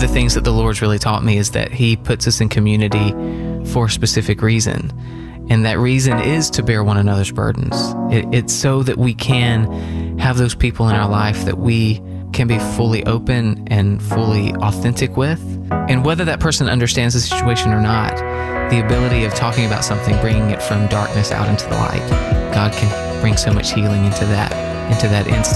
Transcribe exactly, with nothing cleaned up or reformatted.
the things that the Lord's really taught me is that he puts us in community for a specific reason. And that reason is to bear one another's burdens. It, it's so that we can have those people in our life that we can be fully open and fully authentic with. And whether that person understands the situation or not, the ability of talking about something, bringing it from darkness out into the light, God can bring so much healing into that, into that instance.